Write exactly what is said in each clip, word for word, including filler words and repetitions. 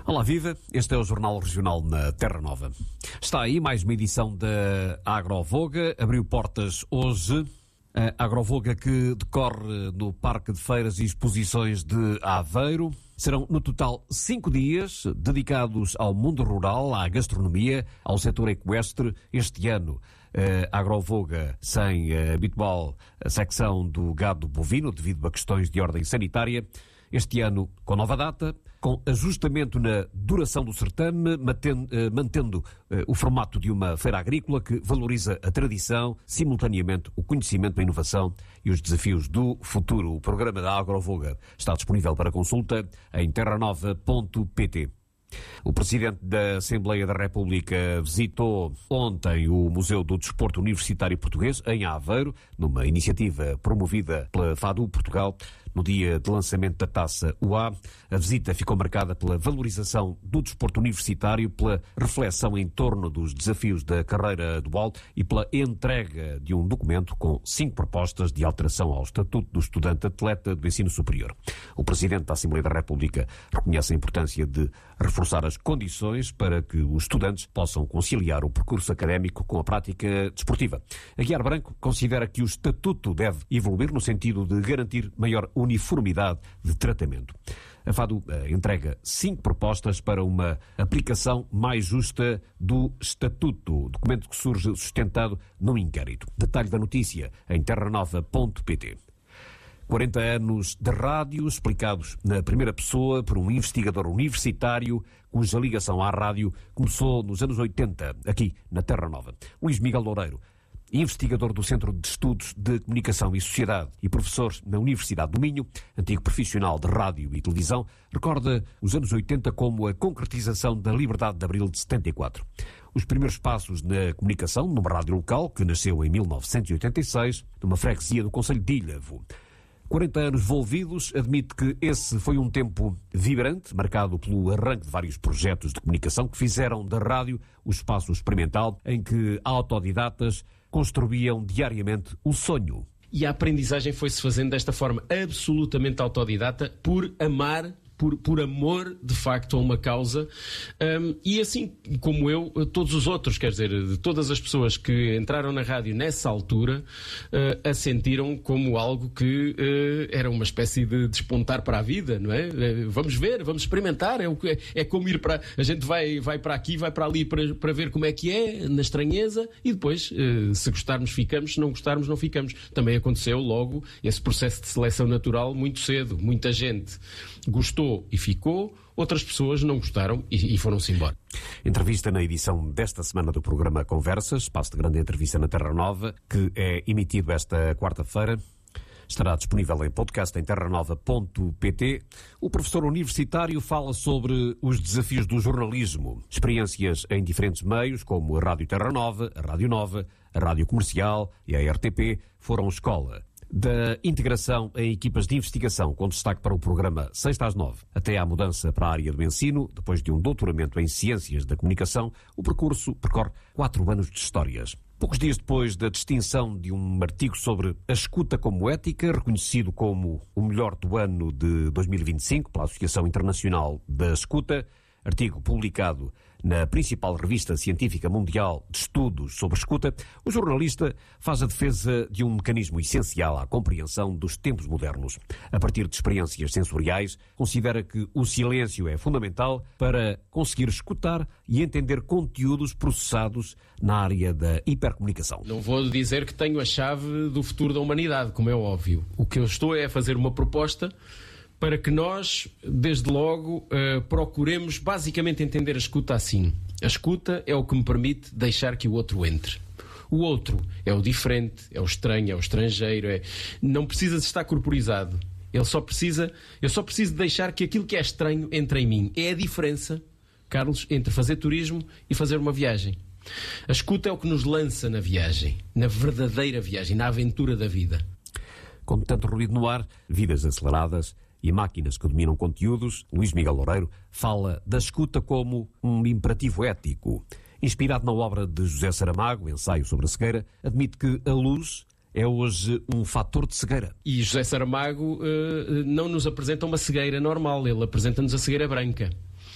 Olá, viva! Este é o Jornal Regional na Terra Nova. Está aí mais uma edição da Agrovoga. Abriu portas hoje. A Agrovoga que decorre no Parque de Feiras e Exposições de Aveiro. Serão, no total, cinco dias dedicados ao mundo rural, à gastronomia, ao setor equestre. Este ano, a Agrovoga sem a habitual secção do gado bovino, devido a questões de ordem sanitária. Este ano, com nova data, com ajustamento na duração do certame, mantendo, eh, mantendo eh, o formato de uma feira agrícola que valoriza a tradição, simultaneamente o conhecimento, a inovação e os desafios do futuro. O programa da Agrovoga está disponível para consulta em terra nova ponto pt. O Presidente da Assembleia da República visitou ontem o Museu do Desporto Universitário Português, em Aveiro, numa iniciativa promovida pela FADU Portugal, no dia de lançamento da Taça U A. A visita ficou marcada pela valorização do desporto universitário, pela reflexão em torno dos desafios da carreira dual e pela entrega de um documento com cinco propostas de alteração ao Estatuto do Estudante Atleta do Ensino Superior. O Presidente da Assembleia da República reconhece a importância de reforçar as condições para que os estudantes possam conciliar o percurso académico com a prática desportiva. Aguiar Branco considera que o Estatuto deve evoluir no sentido de garantir maior uniformidade de tratamento. A FADU uh, entrega cinco propostas para uma aplicação mais justa do Estatuto, documento que surge sustentado num inquérito. Detalhe da notícia em terra nova ponto pt. quarenta anos de rádio explicados na primeira pessoa por um investigador universitário cuja ligação à rádio começou nos anos oitenta, aqui na Terra Nova. Luís Miguel Loureiro, investigador do Centro de Estudos de Comunicação e Sociedade e professor na Universidade do Minho, antigo profissional de rádio e televisão, recorda os anos oitenta como a concretização da Liberdade de Abril de setenta e quatro. Os primeiros passos na comunicação numa rádio local, que nasceu em mil novecentos e oitenta e seis, numa freguesia do concelho de Ilhavo. quarenta anos envolvidos, admite que esse foi um tempo vibrante, marcado pelo arranque de vários projetos de comunicação que fizeram da rádio o espaço experimental em que autodidatas construíam diariamente o sonho. E a aprendizagem foi-se fazendo desta forma absolutamente autodidata, por amar, por, por amor, de facto, a uma causa. Um, e assim como eu, todos os outros, quer dizer, de todas as pessoas que entraram na rádio nessa altura, uh, a sentiram como algo que uh, era uma espécie de despontar para a vida, não é? Uh, vamos ver, vamos experimentar, é, o que, é, é como ir para... A gente vai, vai para aqui, vai para ali para, para ver como é que é, na estranheza, e depois, uh, se gostarmos, ficamos, se não gostarmos, não ficamos. Também aconteceu logo esse processo de seleção natural muito cedo. Muita gente gostou e ficou, outras pessoas não gostaram e, e foram-se embora. Entrevista na edição desta semana do programa Conversas, espaço de grande entrevista na Terra Nova, que é emitido esta quarta-feira. Estará disponível em podcast em terra nova ponto pt. O professor universitário fala sobre os desafios do jornalismo, experiências em diferentes meios, como a Rádio Terra Nova, a Rádio Nova, a Rádio Comercial e a R T P, foram escola. Da integração em equipas de investigação, com destaque para o programa Sexta às Nove, até à mudança para a área do ensino, depois de um doutoramento em Ciências da Comunicação, o percurso percorre quatro anos de histórias. Poucos dias depois da distinção de um artigo sobre a escuta como ética, reconhecido como o melhor do ano de dois mil e vinte e cinco pela Associação Internacional da Escuta, artigo publicado na principal revista científica mundial de estudos sobre escuta, o jornalista faz a defesa de um mecanismo essencial à compreensão dos tempos modernos. A partir de experiências sensoriais, considera que o silêncio é fundamental para conseguir escutar e entender conteúdos processados na área da hipercomunicação. Não vou dizer que tenho a chave do futuro da humanidade, como é óbvio. O que eu estou é a fazer uma proposta para que nós, desde logo, uh, procuremos basicamente entender a escuta assim. A escuta é o que me permite deixar que o outro entre. O outro é o diferente, é o estranho, é o estrangeiro, é... não precisa de estar corporizado. Ele só precisa, eu só preciso deixar que aquilo que é estranho entre em mim. É a diferença, Carlos, entre fazer turismo e fazer uma viagem. A escuta é o que nos lança na viagem, na verdadeira viagem, na aventura da vida. Com tanto ruído no ar, vidas aceleradas e máquinas que dominam conteúdos, Luís Miguel Loureiro fala da escuta como um imperativo ético. Inspirado na obra de José Saramago, Ensaio sobre a Cegueira, admite que a luz é hoje um fator de cegueira. E José Saramago uh, não nos apresenta uma cegueira normal, ele apresenta-nos a cegueira branca.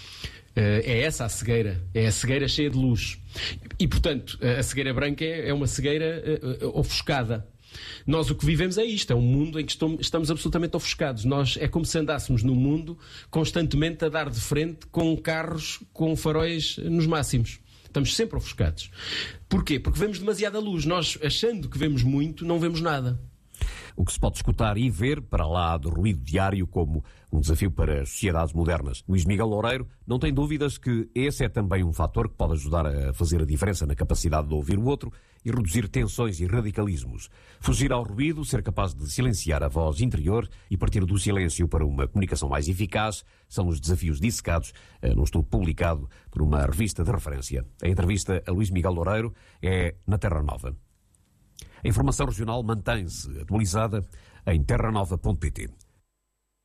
É essa a cegueira, é a cegueira cheia de luz. E, portanto, a cegueira branca é uma cegueira ofuscada. Nós o que vivemos é isto, é um mundo em que estamos absolutamente ofuscados. Nós é como se andássemos no mundo constantemente a dar de frente com carros com faróis nos máximos. Estamos sempre ofuscados. Porquê? Porque vemos demasiada luz. Nós, achando que vemos muito, não vemos nada. O que se pode escutar e ver, para lá do ruído diário, como um desafio para as sociedades modernas. Luís Miguel Loureiro não tem dúvidas que esse é também um fator que pode ajudar a fazer a diferença na capacidade de ouvir o outro e reduzir tensões e radicalismos. Fugir ao ruído, ser capaz de silenciar a voz interior e partir do silêncio para uma comunicação mais eficaz são os desafios dissecados num estudo publicado por uma revista de referência. A entrevista a Luís Miguel Loureiro é na Terra Nova. A informação regional mantém-se atualizada em terra nova ponto pt.